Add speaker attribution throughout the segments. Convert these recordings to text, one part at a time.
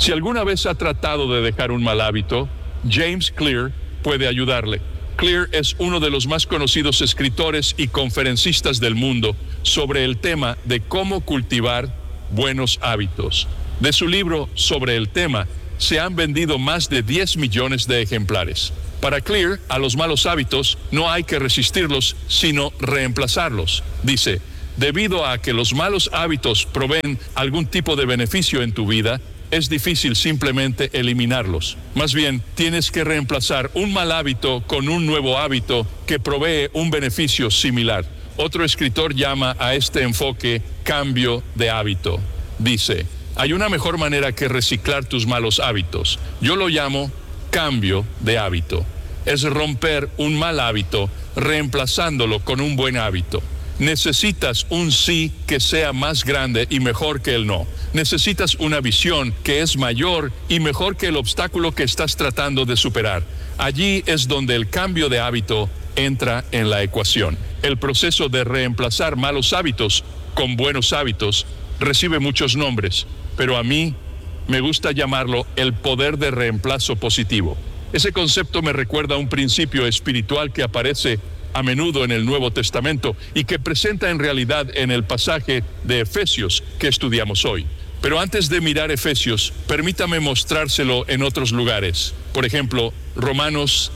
Speaker 1: Si alguna vez ha tratado de dejar un mal hábito, James Clear puede ayudarle. Clear es uno de los más conocidos escritores y conferencistas del mundo sobre el tema de cómo cultivar buenos hábitos. De su libro sobre el tema, se han vendido más de 10 millones de ejemplares. Para Clear, a los malos hábitos no hay que resistirlos, sino reemplazarlos. Dice, debido a que los malos hábitos proveen algún tipo de beneficio en tu vida, es difícil simplemente eliminarlos. Más bien, tienes que reemplazar un mal hábito con un nuevo hábito que provee un beneficio similar. Otro escritor llama a este enfoque cambio de hábito. Dice, hay una mejor manera que reciclar tus malos hábitos. Yo lo llamo cambio de hábito. Es romper un mal hábito reemplazándolo con un buen hábito. Necesitas un sí que sea más grande y mejor que el no. Necesitas una visión que es mayor y mejor que el obstáculo que estás tratando de superar. Allí es donde el cambio de hábito entra en la ecuación. El proceso de reemplazar malos hábitos con buenos hábitos recibe muchos nombres, pero a mí me gusta llamarlo el poder de reemplazo positivo. Ese concepto me recuerda a un principio espiritual que aparece a menudo en el Nuevo Testamento y que presenta en realidad en el pasaje de Efesios que estudiamos hoy. Pero antes de mirar Efesios, permítame mostrárselo en otros lugares. Por ejemplo, Romanos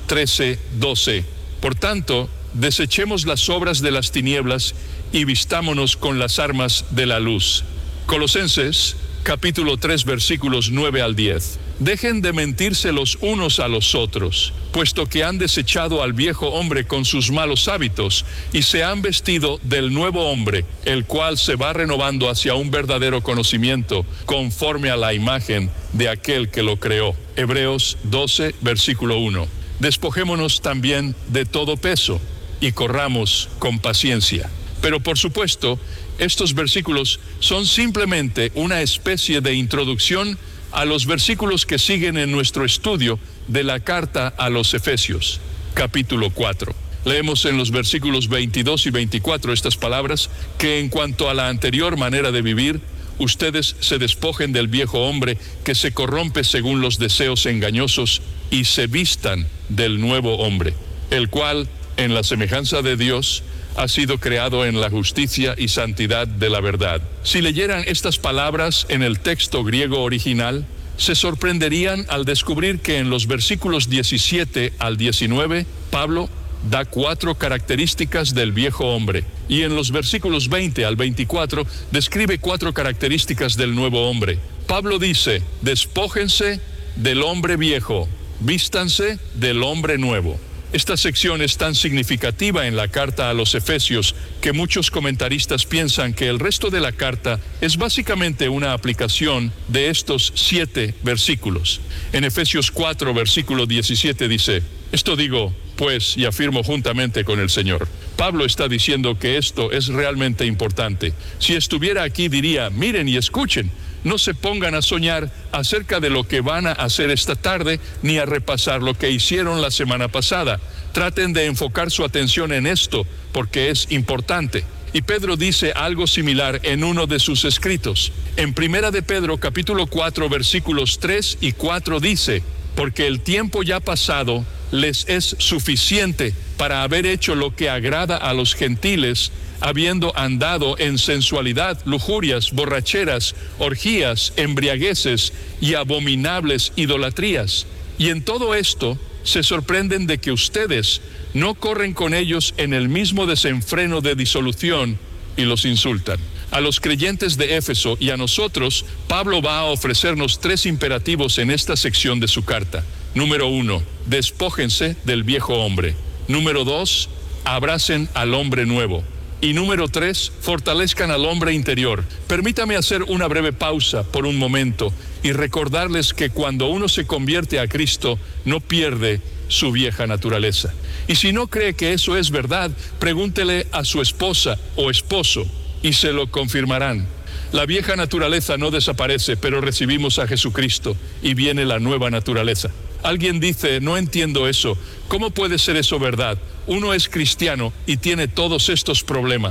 Speaker 1: 13:12. Por tanto, desechemos las obras de las tinieblas y vistámonos con las armas de la luz. Colosenses capítulo 3 versículos 9 al 10. Dejen de mentirse los unos a los otros, puesto que han desechado al viejo hombre con sus malos hábitos y se han vestido del nuevo hombre, el cual se va renovando hacia un verdadero conocimiento conforme a la imagen de aquel que lo creó. Hebreos 12 versículo 1. Despojémonos también de todo peso y corramos con paciencia. Pero por supuesto, estos versículos son simplemente una especie de introducción a los versículos que siguen en nuestro estudio de la carta a los Efesios, capítulo 4. Leemos en los versículos 22 y 24 estas palabras, que en cuanto a la anterior manera de vivir, ustedes se despojen del viejo hombre que se corrompe según los deseos engañosos y se vistan del nuevo hombre, el cual, en la semejanza de Dios, ha sido creado en la justicia y santidad de la verdad. Si leyeran estas palabras en el texto griego original, se sorprenderían al descubrir que en los versículos 17 al 19, Pablo da 4 características del viejo hombre, y en los versículos 20 al 24 describe 4 características del nuevo hombre. Pablo dice, despójense del hombre viejo, vístanse del hombre nuevo. Esta sección es tan significativa en la carta a los Efesios que muchos comentaristas piensan que el resto de la carta es básicamente una aplicación de estos 7 versículos. En Efesios 4, versículo 17 dice, esto digo, pues, y afirmo juntamente con el Señor. Pablo está diciendo que esto es realmente importante. Si estuviera aquí diría, miren y escuchen. No se pongan a soñar acerca de lo que van a hacer esta tarde, ni a repasar lo que hicieron la semana pasada. Traten de enfocar su atención en esto, porque es importante. Y Pedro dice algo similar en uno de sus escritos. En Primera de Pedro, capítulo 4, versículos 3 y 4 dice, porque el tiempo ya pasado les es suficiente para haber hecho lo que agrada a los gentiles, habiendo andado en sensualidad, lujurias, borracheras, orgías, embriagueces y abominables idolatrías. Y en todo esto se sorprenden de que ustedes no corren con ellos en el mismo desenfreno de disolución y los insultan. A los creyentes de Éfeso y a nosotros, Pablo va a ofrecernos 3 imperativos en esta sección de su carta. Número 1, despójense del viejo hombre. Número 2, abracen al hombre nuevo. Y número 3, fortalezcan al hombre interior. Permítame hacer una breve pausa por un momento y recordarles que cuando uno se convierte a Cristo, no pierde su vieja naturaleza. Y si no cree que eso es verdad, pregúntele a su esposa o esposo y se lo confirmarán. La vieja naturaleza no desaparece, pero recibimos a Jesucristo y viene la nueva naturaleza. Alguien dice, no entiendo eso. ¿Cómo puede ser eso verdad? Uno es cristiano y tiene todos estos problemas.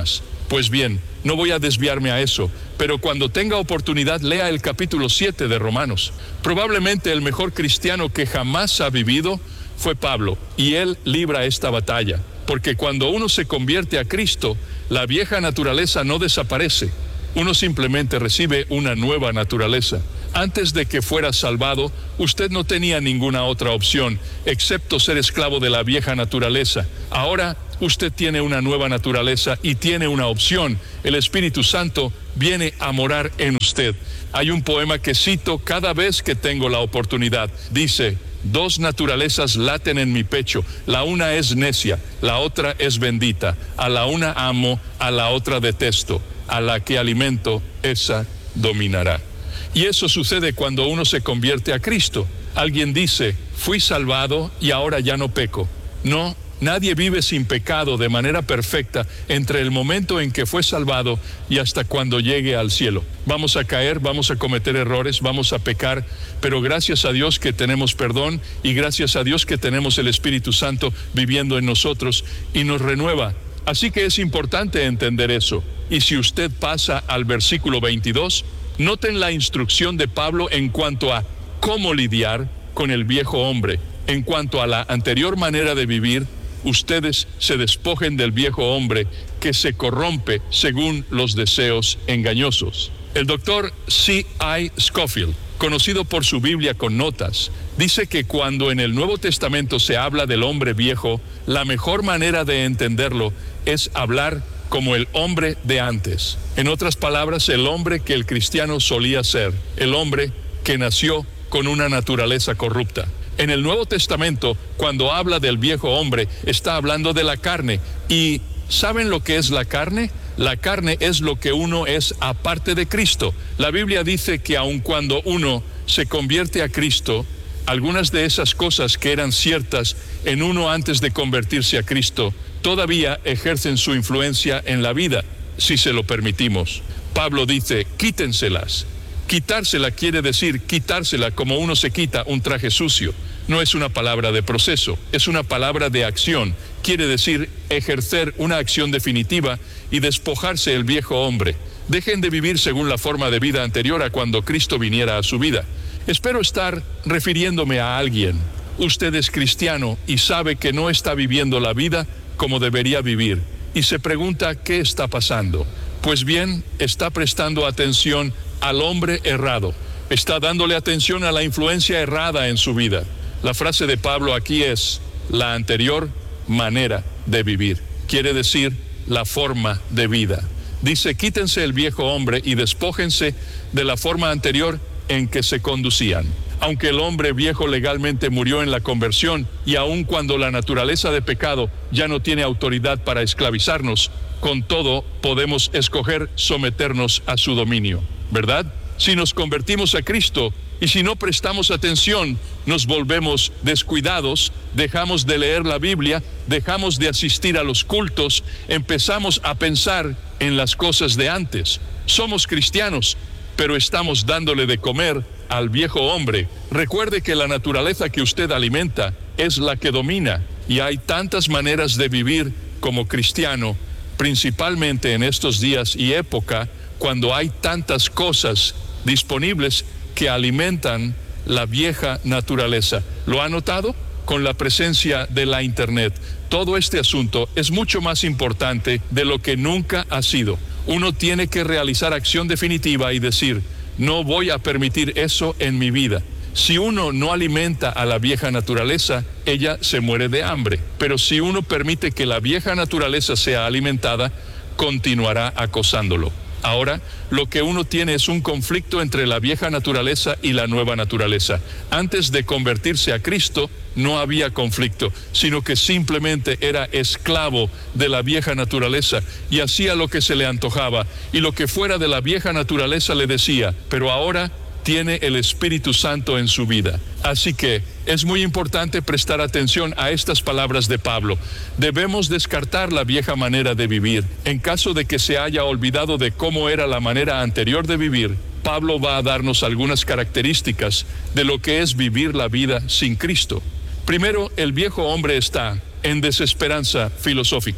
Speaker 1: Pues bien, no voy a desviarme a eso, pero cuando tenga oportunidad lea el capítulo 7 de Romanos. Probablemente el mejor cristiano que jamás ha vivido fue Pablo, y él libra esta batalla, porque cuando uno se convierte a Cristo, la vieja naturaleza no desaparece, uno simplemente recibe una nueva naturaleza. Antes de que fuera salvado, usted no tenía ninguna otra opción, excepto ser esclavo de la vieja naturaleza. Ahora usted tiene una nueva naturaleza y tiene una opción. El Espíritu Santo viene a morar en usted. Hay un poema que cito cada vez que tengo la oportunidad. Dice: dos naturalezas laten en mi pecho, la una es necia, la otra es bendita. A la una amo, a la otra detesto. A la que alimento, esa dominará. Y eso sucede cuando uno se convierte a Cristo. Alguien dice: fui salvado y ahora ya no peco. No, nadie vive sin pecado de manera perfecta entre el momento en que fue salvado y hasta cuando llegue al cielo. Vamos a caer, vamos a cometer errores, vamos a pecar, pero gracias a Dios que tenemos perdón y gracias a Dios que tenemos el Espíritu Santo viviendo en nosotros y nos renueva. Así que es importante entender eso. Y si usted pasa al versículo 22, noten la instrucción de Pablo en cuanto a cómo lidiar con el viejo hombre. En cuanto a la anterior manera de vivir, ustedes se despojen del viejo hombre que se corrompe según los deseos engañosos. El doctor C.I. Scofield, conocido por su Biblia con notas, dice que cuando en el Nuevo Testamento se habla del hombre viejo, la mejor manera de entenderlo es hablar como el hombre de antes. En otras palabras, el hombre que el cristiano solía ser, el hombre que nació con una naturaleza corrupta. En el Nuevo Testamento, cuando habla del viejo hombre, está hablando de la carne. ¿Y saben lo que es la carne? La carne es lo que uno es aparte de Cristo. La Biblia dice que aun cuando uno se convierte a Cristo, algunas de esas cosas que eran ciertas en uno antes de convertirse a Cristo, todavía ejercen su influencia en la vida, si se lo permitimos. Pablo dice: quítenselas. Quitársela quiere decir quitársela como uno se quita un traje sucio. No es una palabra de proceso, es una palabra de acción. Quiere decir ejercer una acción definitiva y despojarse el viejo hombre. Dejen de vivir según la forma de vida anterior a cuando Cristo viniera a su vida. Espero estar refiriéndome a alguien. Usted es cristiano y sabe que no está viviendo la vida como debería vivir, y se pregunta qué está pasando. Pues bien, está prestando atención al hombre errado, está dándole atención a la influencia errada en su vida. La frase de Pablo aquí es: la anterior manera de vivir, quiere decir la forma de vida. Dice: quítense el viejo hombre y despójense de la forma anterior en que se conducían. Aunque el hombre viejo legalmente murió en la conversión, y aun cuando la naturaleza de pecado ya no tiene autoridad para esclavizarnos, con todo podemos escoger someternos a su dominio, ¿verdad? Si nos convertimos a Cristo y si no prestamos atención, nos volvemos descuidados, dejamos de leer la Biblia, dejamos de asistir a los cultos, empezamos a pensar en las cosas de antes. Somos cristianos, pero estamos dándole de comer al viejo hombre. Recuerde que la naturaleza que usted alimenta es la que domina, y hay tantas maneras de vivir como cristiano, principalmente en estos días y época, cuando hay tantas cosas disponibles que alimentan la vieja naturaleza. ¿Lo ha notado? Con la presencia de la Internet, todo este asunto es mucho más importante de lo que nunca ha sido. Uno tiene que realizar acción definitiva y decir: no voy a permitir eso en mi vida. Si uno no alimenta a la vieja naturaleza, ella se muere de hambre. Pero si uno permite que la vieja naturaleza sea alimentada, continuará acosándolo. Ahora, lo que uno tiene es un conflicto entre la vieja naturaleza y la nueva naturaleza. Antes de convertirse a Cristo, no había conflicto, sino que simplemente era esclavo de la vieja naturaleza y hacía lo que se le antojaba, y lo que fuera de la vieja naturaleza le decía. Pero ahora tiene el Espíritu Santo en su vida. Así que es muy importante prestar atención a estas palabras de Pablo. Debemos descartar la vieja manera de vivir. En caso de que se haya olvidado de cómo era la manera anterior de vivir, Pablo va a darnos algunas características de lo que es vivir la vida sin Cristo. Primero, el viejo hombre está en desesperanza filosófica.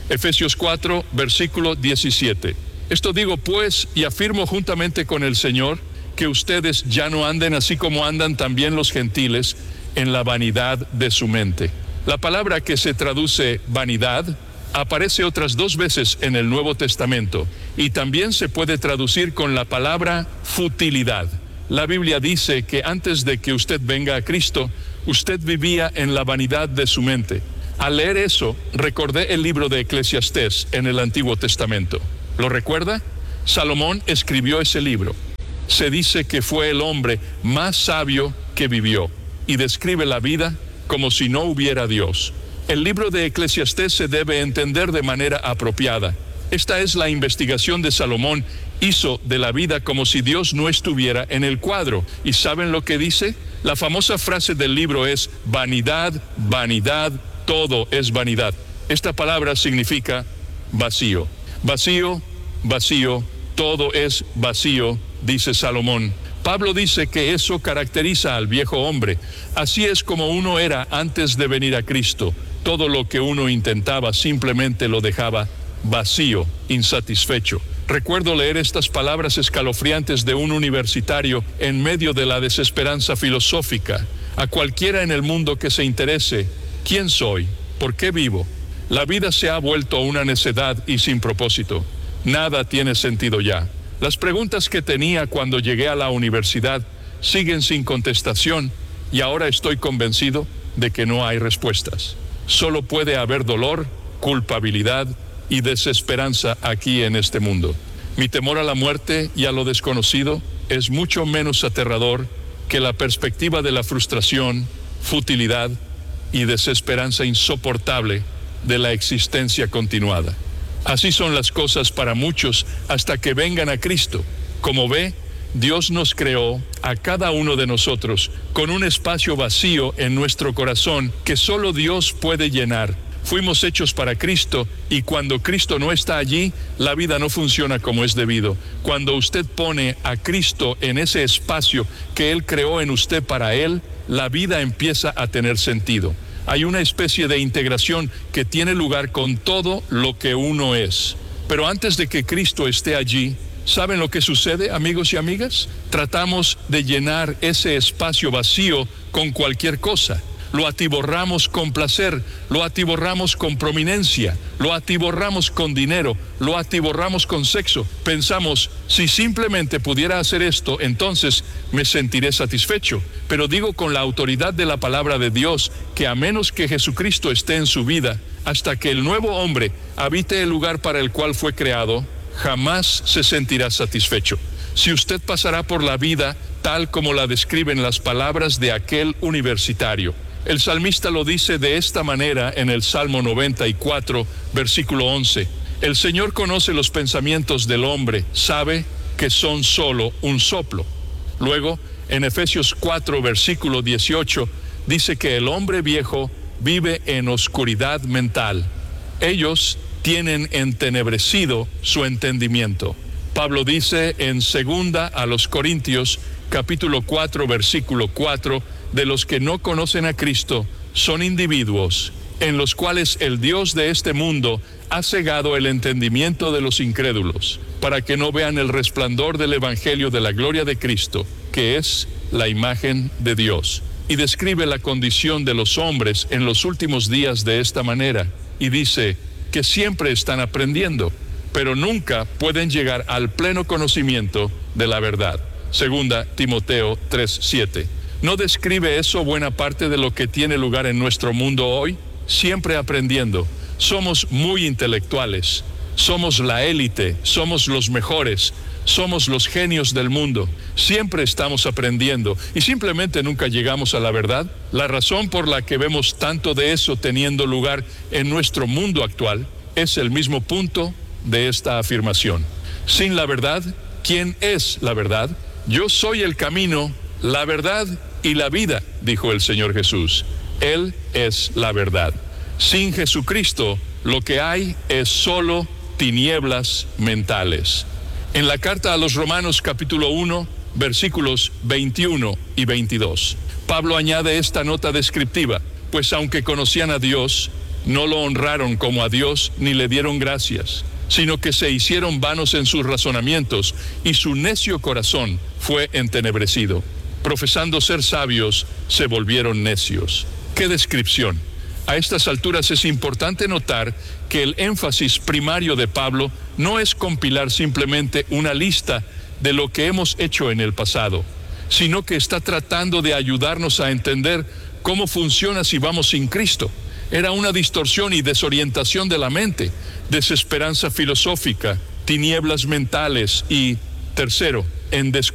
Speaker 1: Efesios 4, versículo 17. Esto digo pues, y afirmo juntamente con el Señor, que ustedes ya no anden así como andan también los gentiles, en la vanidad de su mente. La palabra que se traduce vanidad aparece otras 2 veces en el Nuevo Testamento y también se puede traducir con la palabra futilidad. La Biblia dice que antes de que usted venga a Cristo, usted vivía en la vanidad de su mente. Al leer eso, recordé el libro de Eclesiastés en el Antiguo Testamento. ¿Lo recuerda? Salomón escribió ese libro. Se dice que fue el hombre más sabio que vivió y describe la vida como si no hubiera Dios. El libro de Eclesiastés se debe entender de manera apropiada. Esta es la investigación de Salomón. Hizo de la vida como si Dios no estuviera en el cuadro. ¿Y saben lo que dice? La famosa frase del libro es: vanidad, vanidad, todo es vanidad. Esta palabra significa vacío. Vacío, vacío, todo es vacío, dice Salomón. Pablo dice que eso caracteriza al viejo hombre. Así es como uno era antes de venir a Cristo. Todo lo que uno intentaba simplemente lo dejaba vacío, insatisfecho. Recuerdo leer estas palabras escalofriantes de un universitario en medio de la desesperanza filosófica. A cualquiera en el mundo que se interese: ¿quién soy? ¿Por qué vivo? La vida se ha vuelto una necedad y sin propósito. Nada tiene sentido ya. Las preguntas que tenía cuando llegué a la universidad siguen sin contestación y ahora estoy convencido de que no hay respuestas. Solo puede haber dolor, culpabilidad y desesperanza aquí en este mundo. Mi temor a la muerte y a lo desconocido es mucho menos aterrador que la perspectiva de la frustración, futilidad y desesperanza insoportable de la existencia continuada. Así son las cosas para muchos hasta que vengan a Cristo. Como ve, Dios nos creó a cada uno de nosotros con un espacio vacío en nuestro corazón que solo Dios puede llenar. Fuimos hechos para Cristo y cuando Cristo no está allí, la vida no funciona como es debido. Cuando usted pone a Cristo en ese espacio que Él creó en usted para Él, la vida empieza a tener sentido. Hay una especie de integración que tiene lugar con todo lo que uno es. Pero antes de que Cristo esté allí, ¿saben lo que sucede, amigos y amigas? Tratamos de llenar ese espacio vacío con cualquier cosa. Lo atiborramos con placer, lo atiborramos con prominencia, lo atiborramos con dinero, lo atiborramos con sexo. Pensamos, si simplemente pudiera hacer esto, entonces me sentiré satisfecho. Pero digo con la autoridad de la palabra de Dios que a menos que Jesucristo esté en su vida, hasta que el nuevo hombre habite el lugar para el cual fue creado, jamás se sentirá satisfecho. Si usted pasará por la vida tal como la describen las palabras de aquel universitario. El salmista lo dice de esta manera en el Salmo 94, versículo 11. El Señor conoce los pensamientos del hombre, sabe que son solo un soplo. Luego, en Efesios 4, versículo 18, dice que el hombre viejo vive en oscuridad mental. Ellos tienen entenebrecido su entendimiento. Pablo dice en 2 a los Corintios, capítulo 4, versículo 4, de los que no conocen a Cristo son individuos en los cuales el Dios de este mundo ha cegado el entendimiento de los incrédulos, para que no vean el resplandor del Evangelio de la gloria de Cristo, que es la imagen de Dios. Y describe la condición de los hombres en los últimos días de esta manera, y dice que siempre están aprendiendo, pero nunca pueden llegar al pleno conocimiento de la verdad. 2 Timoteo 3:7. ¿No describe eso buena parte de lo que tiene lugar en nuestro mundo hoy? Siempre aprendiendo. Somos muy intelectuales, somos la élite, somos los mejores, somos los genios del mundo. Siempre estamos aprendiendo y simplemente nunca llegamos a la verdad. La razón por la que vemos tanto de eso teniendo lugar en nuestro mundo actual es el mismo punto de esta afirmación. Sin la verdad, ¿quién es la verdad? Yo soy el camino, la verdad y la vida, dijo el Señor Jesús. Él es la verdad. Sin Jesucristo, lo que hay es solo tinieblas mentales. En la carta a los Romanos capítulo 1, versículos 21 y 22, Pablo añade esta nota descriptiva: pues aunque conocían a Dios, No lo honraron como a Dios ni le dieron gracias, sino que se hicieron vanos en sus razonamientos y su necio corazón fue entenebrecido. Profesando ser sabios, se volvieron necios. ¡Qué descripción! A estas alturas es importante notar que el énfasis primario de Pablo no es compilar simplemente una lista de lo que hemos hecho en el pasado, sino que está tratando de ayudarnos a entender cómo funciona si vamos sin Cristo. Era una distorsión y desorientación de la mente, desesperanza filosófica, tinieblas mentales y, tercero, en